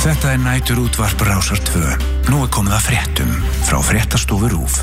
Þetta nætur útvarp Rásar 2. Nú komið að fréttum frá fréttastofu RÚV.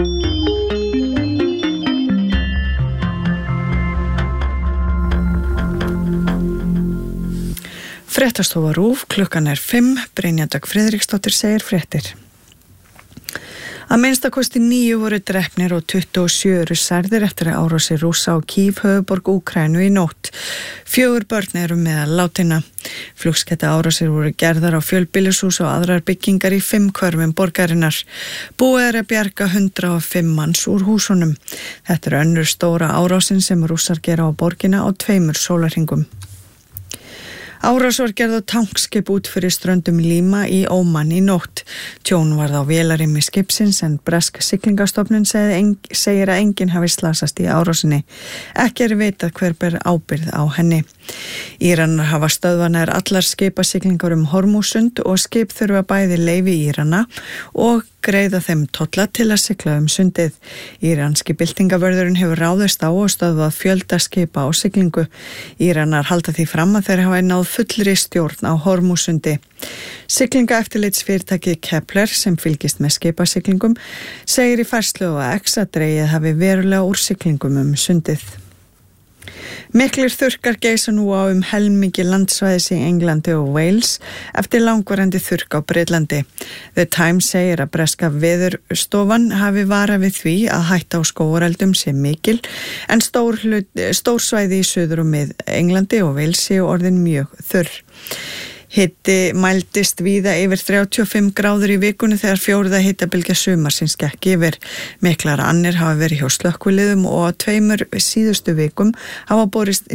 Fréttastofa RÚV, klukkan 5, Brynja Dögg Friðriksdóttir segir fréttir. Að minnstakosti 9 voru drepnir og 27 eru særðir eftir að árásir Rússa á Kív, höfuðborg Úkraínu í nótt. 4 börn eru meðal látinna. Flugsketta árásir voru gerðar á fjölbýlishús og aðrar byggingar í 5 hverfum borgarinnar. Búið er að bjarga 105 manns úr húsunum. Þetta er önnur stóra árásin sem Rússar gera á borgina á 2 sólarhringum. Árás var gerð á tankskip út fyrir ströndum Líma í Óman í nótt. Tjón varð á vélarrými skipsins en bresk siglingastofnun segir að enginn hafi slasast í árásinni. Ekki er vitað hver ber ábyrgð á henni. Íranar hafa stöðvað allar skipasiglingar Hormúsund og skip þurfa bæði leyfi Írana og greiða þeim tolla til að sigla sundið. Íranski byltingavörðurinn hefur ráðist á og stöðvað fjölda skipa á siglingu. Íranar halda því fram að þeir hafa náð fullri stjórn á Hormúsundi. Siglingaeftirlitsfyrirtækið Kepler sem fylgist með skipasiglingum segir í færslu á X að dregið hafi verulega úr siglingum sundið. Miklir þurrkar geisa nú á helmingi landsvæðis í Englandi og Wales eftir langvarandi þurrk á Bretlandi. The Times segir að breska veðurstofan hafi varað við því að hætta á skógareldum sé mikil en stór svæði í suður og mið Englandi og Wales séu orðin mjög þurr. Hiti mældist víða yfir 35 gráður í vikunni þegar 4. hitabylgja sumarsins gekk yfir. Miklar annir hafa verið hjá slökkviliðum og á 2 síðustu vikum hafa borist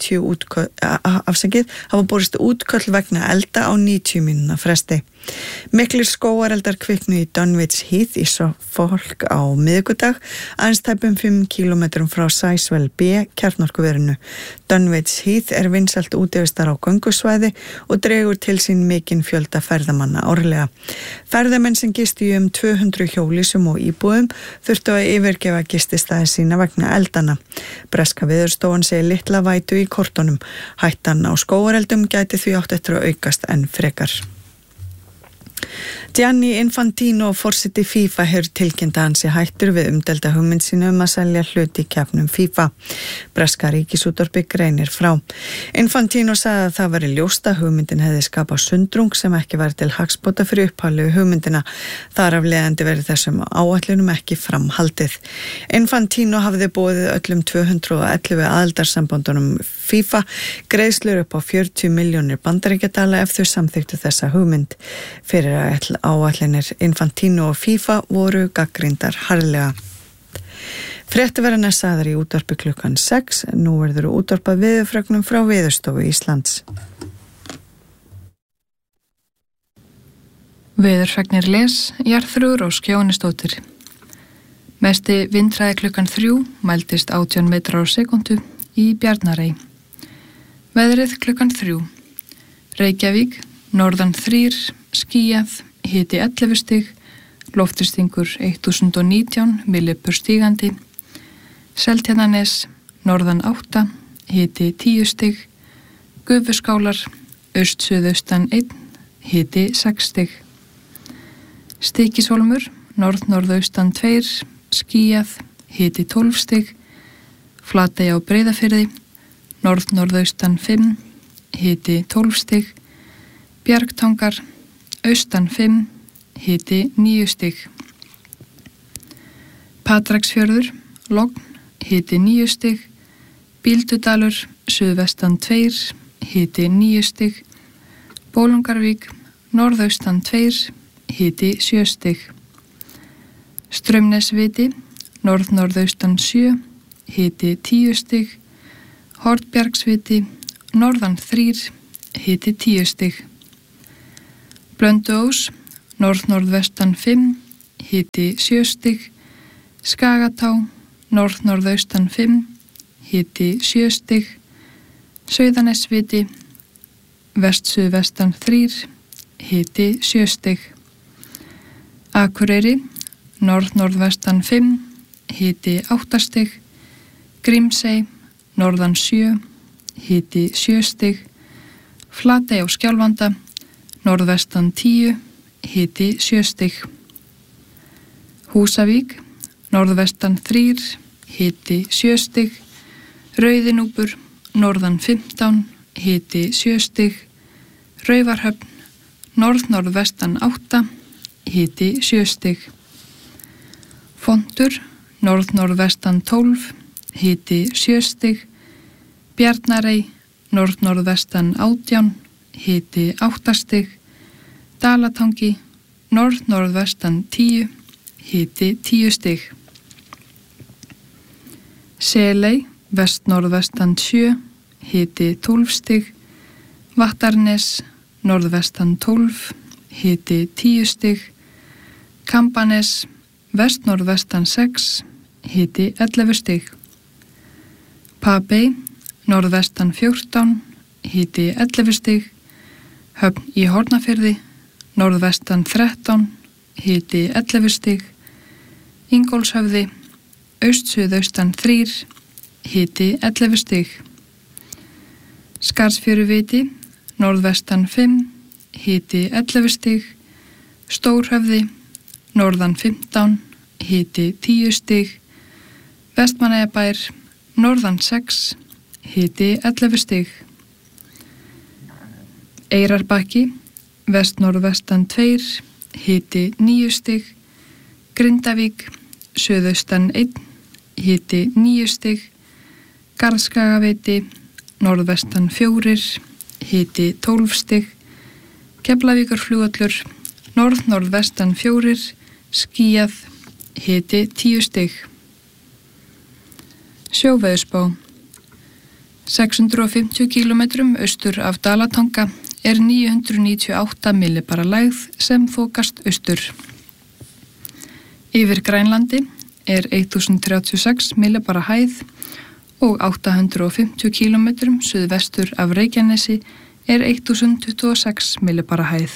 útköll vegna elda á 90 mínútna fresti. Miklir skógareldar kviknu í Dunwich Heath í Suffolk á miðvikudag, aðeins tæpum 5 kílómetrum frá Sizewell B kjarnorkuverinu. Dunwich Heath er vinsælt útivistar á göngusvæði og dregur til sín mikinn fjölda ferðamanna árlega. Ferðamenn sem gistu í 200 hjólísum og íbúðum þurftu að yfirgefa gististaði sína vegna eldana. Breska veðurstofan segir litla vætu í kortunum. Hættan á skógareldum gæti því átt eftir að aukast enn frekar. Gianni Infantino, forseti FIFA, hefur tilkynnt að hann sé hættur við umdelda hugmynd sína að selja hlut í keppnum FIFA. Breska ríkisútvarpið greinir frá. Infantino sagði að það væri ljóst að hugmyndin hefði skapað sundrung sem ekki væri til hagsbóta fyrir upphaflegu hugmyndina. Þar af leiðandi verið þessum áætlunum ekki framhaldið. Infantino hafði boðið öllum 211 aðildarsambandunum FIFA greiðslur upp á 40 milljónir bandaríkjadala ef þau samþykktu þessa hugmynd. Fyrir áætlanir Infantino og FIFA voru gagnrýndar harðlega. Fréttir verða sagðar í útvarpi klukkan 6. Nú verður útvarpað veðurfregnum frá Veðurstofu Íslands. Veðurfregnir Jarþrúður og Skjónisdóttir. Mesti vindhraði klukkan 3 mældist 18 metrar á sekundu í Bjarnarey. Veðrið klukkan 3. Reykjavík, norðan 3, skýjað, hiti 11 stig, lofthristingur 1019 millibur stígandi. Seltjarnarnes, norðan 8, hiti 10 stig. Gufuskálar, aust-suðaustan 1, hiti 6 stig. Stykkishólmur, norð-norðaustan 2, skýjað, hiti 12 stig. Flatey á Breiðafirði, norð-norðaustan 5, hiti 12 stig. Bjargtangar, austan 5, hiti 9 stig. Patreksfjörður, logn, hiti 9 stig. Bíldudalur, suðvestan 2, hiti 9 stig. Bólungarvík, norðaustan 2, hiti 7 stig. Straumnesviti, norð-norðaustan 7, hiti 10 stig. Hornbjargsviti, norðan 3, hiti 10 stig. Blönduós, norð-norðvestan 5, hiti 7 stig. Skagatá, norð-norðaustan 5, hiti 7 stig. Sauðanesviti, vest-suðvestan 3, hiti 7 stig. Akureyri, norð-norðvestan 5, hiti 8 stig. Grímsey, norðan 7, hiti 7 stig. Flatey á Skjálfanda, norðvestan 10, hiti 7 stig. Húsavík, norðvestan 3, hiti 7 stig. Rauðinúpur, norðan 15, hiti 7 stig. Raufarhöfn, norðnorðvestan 8, hiti 7 stig. Fontur, norðnorðvestan 12, hiti 7 stig. Bjarnarey, norðnorðvestan 18, hiti 8 stig. Dalatangi, norðnorðvestan 10, hiti 10 stig. Seley, vestnorðvestan 7, hiti 12 stig. Vattarnes, norðvestan 12, hiti 10 stig. Kambanes, vestnorðvestan 6, hiti 11 stig. Papey, norðvestan 14, hiti 11 stig. Höfn í Hornafirði, norðvestan 13, hiti 11 stig. Ingólfshöfði, aust-suðaustan 3, hiti 11 stig. Skarðsfjöruviti, norðvestan 5, hiti 11 stig. Stórhöfði, norðan 15, hiti 10 stig. Vestmannaeyjabær, norðan 6, hiti 11 stig. Eyrarbakki, vestnorðvestan 2, hiti 9 stig. Grindavík, suðaustan 1, hiti 9 stig. Garðskagaveiti, norðvestan 4, hiti 12 stig. Keflavíkurflugvöllur, norðnorðvestan 4, skýjað, hiti 10 stig. Sjóveðurspá. 650 km austur af Dalatanga er 998 millibara lægð sem þokast austur. Yfir Grænlandi er 1036 millibara hæð og 850 km suðvestur af Reykjanesi er 1026 millibara hæð.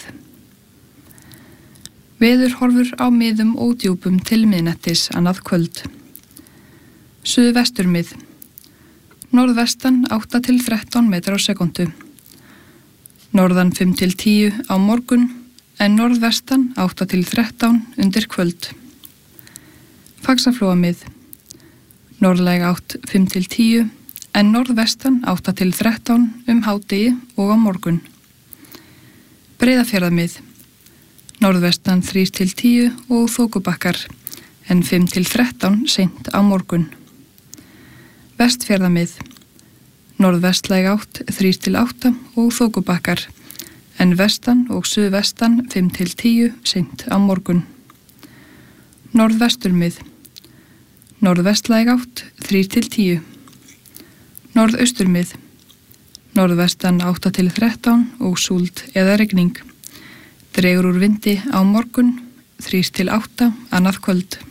Veðurhorfur á miðum og djúpum til miðnættis annað kvöld. Suðvesturmið. Norðvestan 8 til 13 metrar á sekundu. Norðan 5 til 10 á morgun en norðvestan 8 til 13 undir kvöld. Faxaflóamið. Norðlæg átt 5 til 10 en norðvestan 8 til 13 hádegi og á morgun. Breiðafjarðarmið. Norðvestan 3 til 10 og þokubakkar en 5 til 13 seint á morgun. Vestfjarðarmið. Norðvestlæg átt 3 til 8 og þokubakkar en vestan og suðvestan 5 til 10 seint á morgun. Norðvesturmið. Norðvestlæg átt 3 til 10. Norðausturmið. Norðvestan 8 til 13 og súld eða rigning. Dregur úr vindi á morgun 3 til 8 annað kvöld.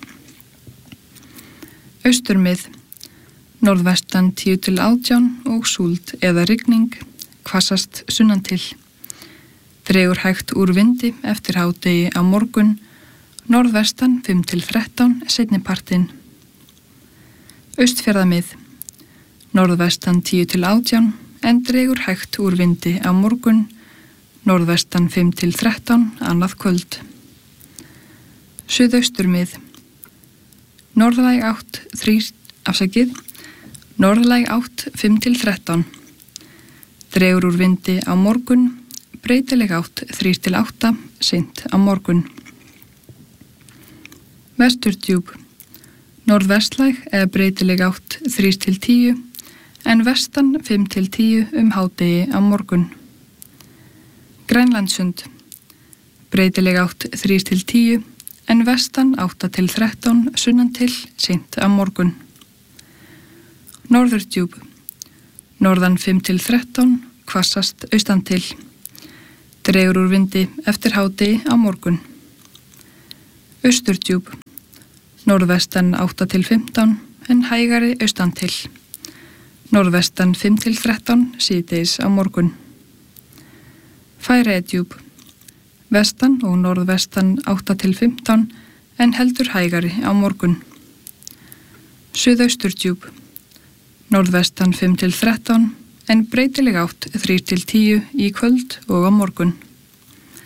Austurmið. Norðvestan 10 til 18 og súld eða rigning, hvassast sunnan til. Dregur hægt úr vindi eftir hádegi á morgun, norðvestan 5 til 13 seinnipartinn. Austfjarðamið. Norðvestan 10 til 18 en dregur hægt úr vindi á morgun, norðvestan 5 til 13 annað kvöld. Suðausturmið. Norðlæg átt 5 til 13. Dregur úr vindi á morgun, breytileg átt 3 til 8 seint á morgun. Vesturdjúp. Norðvestlæg eða breytileg átt 3 til 10 en vestan 5 til 10 hádegi á morgun. Grænlandssund. Breytileg átt 3 til 10 en vestan 8 til 13 sunnan til seint á morgun. Norðurdjúp. Norðan 5 til 13, hvassast austan til. Dregur úr vindi eftir hádegi á morgun. Austurdjúp. Norðvestan 8 til 15 en hægari austan til. Norðvestan 5 til 13 síðdegis á morgun. Færeyjadjúp. Vestan og norðvestan 8 til 15 en heldur hægari á morgun. Suðausturdjúp. Norðvestan 5 til 13 en breytileg átt 3 til 10 í kvöld og á morgun.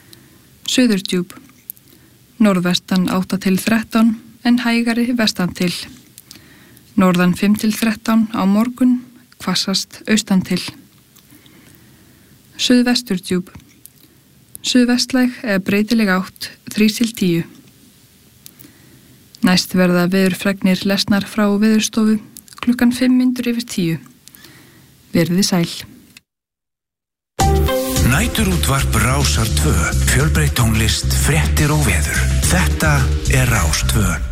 Suðurdjúp. Norðvestan 8 til 13 en hægari vestan til. Norðan 5 til 13 á morgun, hvassast austan til. Suðvesturdjúp. Suðvestlæg eða breytileg átt 3 til 10. Næst verða veðurfregnir lesnar frá veðurstofu klukkan 5:05. Verið sæl. Næturútvarp Rásar 2. Fjölbreytt tónlist, fréttir og veður. Þetta er Rás 2.